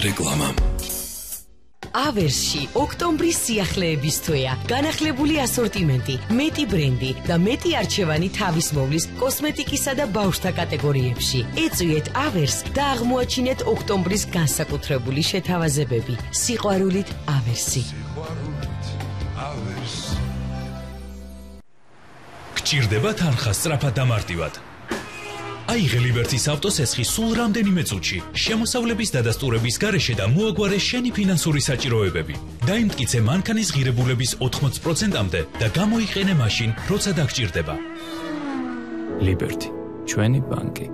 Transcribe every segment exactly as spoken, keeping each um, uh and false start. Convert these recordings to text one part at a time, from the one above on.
რეკლამა. ავერსში ოქტომბრის სიახლეების თვეა. განახლებული ასორტიმენტი, მეტი ბრენდი და მეტი არჩევანი თავისმოვლის კოსმეტიკისა და ბავშვთა კატეგორიებში. ეწვიეთ ავერსს და აღმოაჩინეთ ოქტომბრის განსაკუთრებული შეთავაზებები. სიყვარულით ავერსი. გჭირდება თანხა სწრაფად და მარტივად. აიღე ლიბერტის ავტოსესხი სულ რამდენიმე წუთში, შემოსავლების დადასტურების გარეშე და მოაგვარე შენი ფინანსური საჭიროებები. დაიმტკიცე მანქანის ღირებულების ოთხმოცი პროცენტამდე და გამოიყენე მაშინ, როცა დაგჭირდება. ლიბერტი, ჩვენი ბანკი.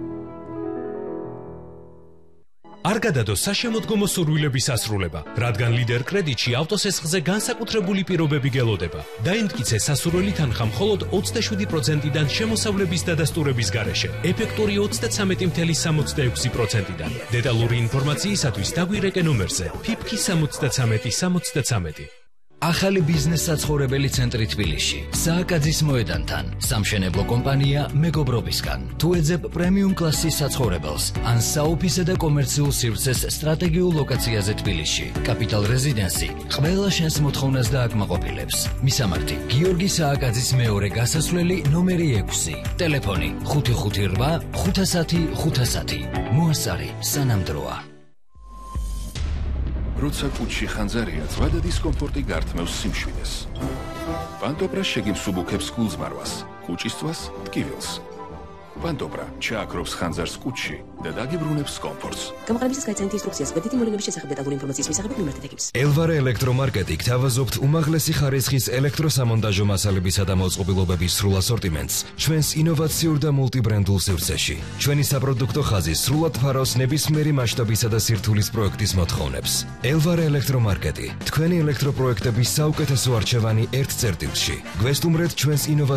არ გადადო საშემოდგომო სურვილების ასრულება, რადგან ლიდერ კრედიტში ავტოსესხზე განსაკუთრებული პირობები გელოდება. დაიმტკიცე სასურველი თანხა მხოლოდ ოცდაშვიდი პროცენტიდან შემოსავლების დადასტურების გარეშე, ეფექტური ოცდაცამეტი წუთი სამოცდაექვსი პროცენტიდან. დეტალური ინფორმაციისათვის დაგვირეკე ნომერზე ფიფკი სამოცდაცამეტი სამოცდაცამეტი. ახალი ბიზნეს საცხოვრებელი ცენტრი თბილისში. სააკაძის მოედანთან. სამშენებლო კომპანია მეგობრობისგან. თუ ეძებ პრემიუმ კლასის საცხოვრებელს, ან საოფისე და კომერციულ სივრცეს სტრატეგიულ ლოკაციაზე თბილისში. კაპიტალ რეზიდენსი ყველა შენს მოთხოვნას დააკმაყოფილებს. მისამართი: გიორგი სააკაძის მეორე გასასვლელი ნომერი ექვსი. ტელეფონი ხუთი ხუთი რვა ხუთი სამი ხუთი სამი. მოასწარი სანამდროა. როცა კუჩში ხანძარია, ზვადა დისკომფორტი გართმევს სიმშვიდეს. პანტოპრა შეგიმსუბუქებს გულზმარვას, კუჭისწვას ტკივილს. პანტოპრა ჩააქრობს ხანძარს კუჩში და დაგიბრუნებს კომფორტს. გამოყენებისას გაიცანით ინსტრუქციას, გვერდითი მოვლენების შესახებ დეტალური ინფორმაციის მისაღებ მიმართეთ ეკიპს. ელვარე ელექტრომარკეტი გთავაზობთ უმაღლესი ხარისხის ელექტროსამონტაჟო მასალებისა და მოწყობილობების სრულ ასორტიმენტს ჩვენს ინოვაციურ და მულტიბრენდულ სივრცეში. ჩვენი საპროდუქტო ხაზი სრულად ფარავს ნებისმიერი მასშტაბისა და სირთულის პროექტის მოთხოვნებს. ელვარე ელექტრომარკეტი, თქვენი ელექტროპროექტების საუკეთესო არჩევანი ერთ წერტილში. გვესტუმრეთ ჩვენს ინოვაციურ